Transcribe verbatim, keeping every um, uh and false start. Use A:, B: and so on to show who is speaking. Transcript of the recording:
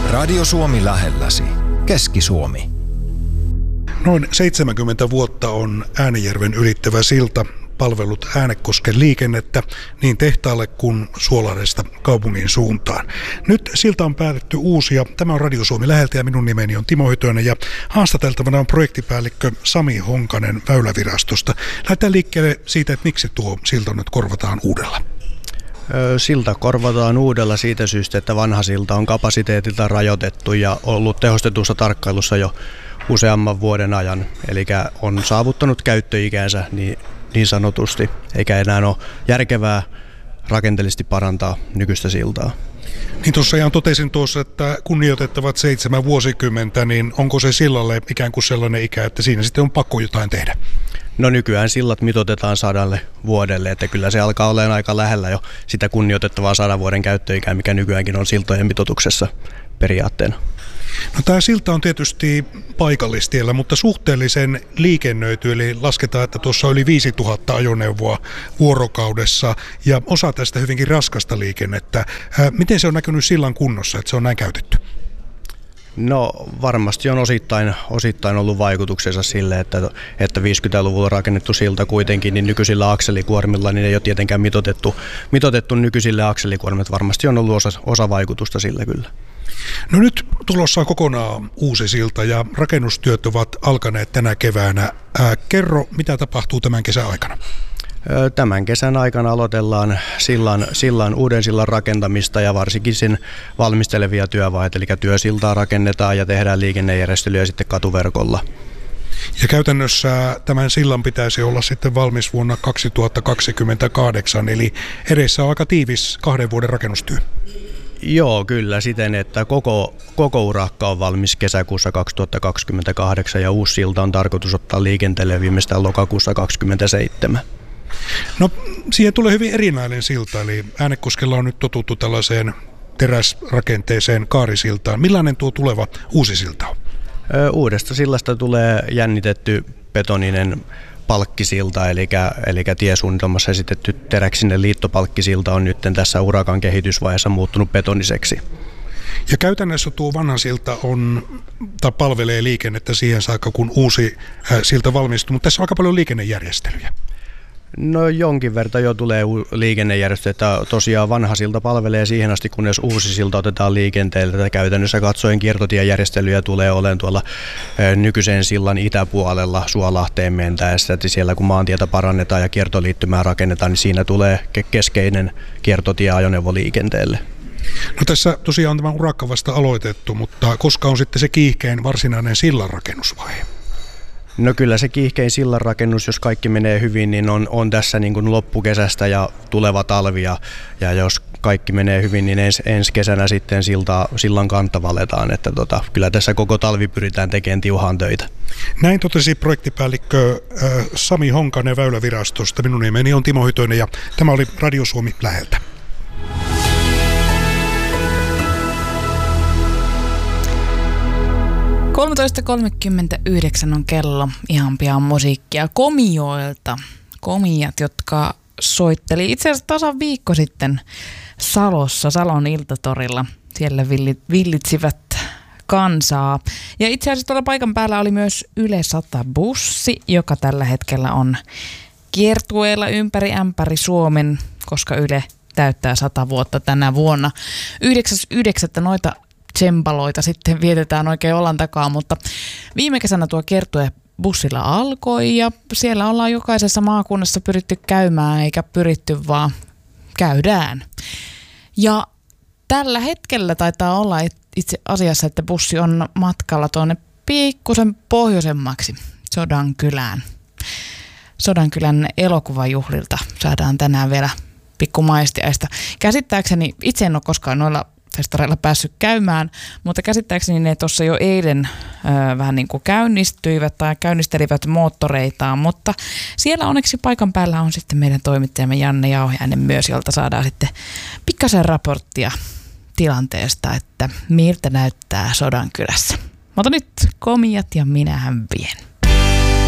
A: Radio Suomi lähelläsi. Keski-Suomi.
B: Noin seitsemänkymmentä vuotta on Äänijärven ylittävä silta palvellut Äänekosken liikennettä niin tehtaalle kuin Suolahdesta kaupungin suuntaan. Nyt silta on päätetty uusia. Tämä on Radio Suomi läheltä ja minun nimeni on Timo Hytönen ja haastateltavana on projektipäällikkö Sami Honkanen Väylävirastosta. Lähdetään liikkeelle siitä, että miksi tuo silta nyt korvataan uudella.
C: Silta korvataan uudella siitä syystä, että vanha silta on kapasiteetilta rajoitettu ja ollut tehostetussa tarkkailussa jo useamman vuoden ajan. Eli on saavuttanut käyttöikänsä niin, niin sanotusti, eikä enää ole järkevää rakenteellisesti parantaa nykyistä siltaa.
B: Niin tuossa ihan totesin tuossa, että kunnioitettavat seitsemän vuosikymmentä, niin onko se sillalle ikään kuin sellainen ikä, että siinä sitten on pakko jotain tehdä?
C: No nykyään sillat mitoitetaan sadalle vuodelle, että kyllä se alkaa olemaan aika lähellä jo sitä kunnioitettavaa sadan vuoden käyttöikää, mikä nykyäänkin on siltojen mitoituksessa periaatteena.
B: No tämä silta on tietysti paikallistiellä, mutta suhteellisen liikennöity, eli lasketaan, että tuossa on yli viisituhatta ajoneuvoa vuorokaudessa ja osa tästä hyvinkin raskasta liikennettä. Miten se on näkynyt sillan kunnossa, että se on näin käytetty?
C: No varmasti on osittain, osittain ollut vaikutuksensa sille, että, että viisikymmentäluvulla rakennettu silta kuitenkin niin nykyisillä akselikuormilla niin ei ole tietenkään mitoitettu, mitoitettu nykyisille akselikuormit. Varmasti on ollut osa, osa vaikutusta sillä kyllä.
B: No nyt tulossa on kokonaan uusi silta ja rakennustyöt ovat alkaneet tänä keväänä. Ää, kerro, mitä tapahtuu tämän kesän aikana?
C: Tämän kesän aikana aloitellaan sillan, sillan, uuden sillan rakentamista ja varsinkin sen valmistelevia työvaiheita, eli työsiltaa rakennetaan ja tehdään liikennejärjestelyjä sitten katuverkolla. Ja
B: käytännössä tämän sillan pitäisi olla sitten valmis vuonna kaksituhattakaksikymmentäkahdeksan, eli edessä on aika tiivis kahden vuoden rakennustyö.
C: Joo, kyllä siten, että koko, koko urakka on valmis kesäkuussa kaksituhattakaksikymmentäkahdeksan ja uusi silta on tarkoitus ottaa liikenteelle viimeistään lokakuussa kaksikymmentäseitsemän.
B: No siihen tulee hyvin erinäinen silta, eli Äänekoskella on nyt totuttu tällaiseen teräsrakenteeseen kaarisiltaan. Millainen tuo tuleva uusi silta on?
C: Uudesta sillasta tulee jännitetty betoninen palkkisilta, eli, eli tiesuunnitelmassa esitetty teräksinen liittopalkkisilta on nyt tässä urakan kehitysvaiheessa muuttunut betoniseksi.
B: Ja käytännössä tuo vanha silta on, tai palvelee liikennettä siihen saakka, kun uusi silta valmistuu, mutta tässä on aika paljon liikennejärjestelyjä.
C: No jonkin verran jo tulee liikennejärjestö, että tosiaan vanha silta palvelee siihen asti, kunnes uusi silta otetaan liikenteelle. Tätä käytännössä katsoen kiertotiejärjestelyjä tulee olemaan tuolla nykyisen sillan itäpuolella Suolahteen mentäessä. Että siellä kun maantietä parannetaan ja kiertoliittymää rakennetaan, niin siinä tulee keskeinen kiertotie ajoneuvoliikenteelle.
B: No tässä tosiaan on tämä urakka vasta aloitettu, mutta koska on sitten se kiihkein varsinainen sillan rakennusvaihe?
C: No kyllä se kiihkein sillanrakennus, jos kaikki menee hyvin, niin on, on tässä niin kuin loppukesästä ja tuleva talvi. Ja, ja jos kaikki menee hyvin, niin ens, ensi kesänä sitten silta, sillan kantta valetaan. Että tota, kyllä tässä koko talvi pyritään tekemään tiuhaan töitä.
B: Näin totesi projektipäällikkö äh, Sami Honkanen Väylävirastosta. Minun nimeni on Timo Hytönen ja tämä oli Radio Suomi läheltä.
D: kolmetoista kolmekymmentäyhdeksän on kello, ihan pian musiikkia Komioilta. Komiat, jotka soitteli itse asiassa tasan viikko sitten Salossa, Salon Iltatorilla. Siellä villitsivät kansaa. Ja itse asiassa tuolla paikan päällä oli myös Yle sata-bussi, joka tällä hetkellä on kiertueella ympäri ämpäri Suomen, koska Yle täyttää sata vuotta tänä vuonna. yhdeksäs yhdeksättä noita tsempaloita sitten vietetään oikein olan takaa, mutta viime kesänä tuo kiertue bussilla alkoi ja siellä ollaan jokaisessa maakunnassa pyritty käymään, eikä pyritty vaan käydään. Ja tällä hetkellä taitaa olla itse asiassa, että bussi on matkalla tuonne pikkusen pohjoisemmaksi Sodankylään. Sodankylän elokuvajuhlilta saadaan tänään vielä pikku maistiaista. Käsittääkseni, itse en ole koskaan noilla festareilla päässyt käymään, mutta käsittääkseni ne tuossa jo eilen ö, vähän niin kuin käynnistyivät tai käynnistelivät moottoreitaan, mutta siellä onneksi paikan päällä on sitten meidän toimittajamme Janne Jauhiainen myös, jolta saadaan sitten pikkasen raporttia tilanteesta, että miltä näyttää Sodankylässä. Mutta nyt Komiat ja minähän vien.